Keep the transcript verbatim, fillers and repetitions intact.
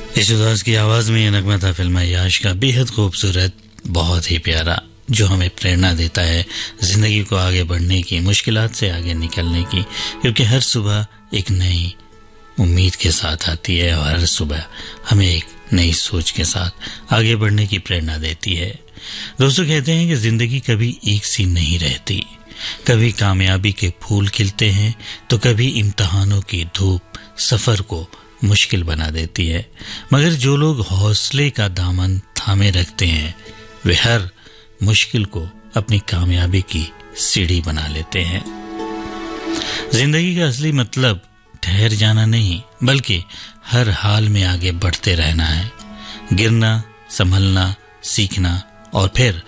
यशोदास की आवाज में ये नगमा था फिल्म याश का, बेहद खूबसूरत, बहुत ही प्यारा, जो हमें प्रेरणा देता है जिंदगी को आगे बढ़ने की, मुश्किलात से आगे निकलने की, क्योंकि हर सुबह एक नई उम्मीद के साथ आती है और हर सुबह हमें एक नई सोच के साथ आगे बढ़ने की प्रेरणा देती है। दोस्तों, कहते हैं कि जिंदगी कभी एक सी नहीं रहती, कभी कामयाबी के फूल खिलते हैं तो कभी इम्तिहानों की धूप सफर को मुश्किल बना देती है, मगर जो लोग हौसले का दामन थामे रखते हैं वे हर मुश्किल को अपनी कामयाबी की सीढ़ी बना लेते हैं। जिंदगी का असली मतलब ठहर जाना नहीं, बल्कि हर हाल में आगे बढ़ते रहना है। गिरना, संभलना, सीखना और फिर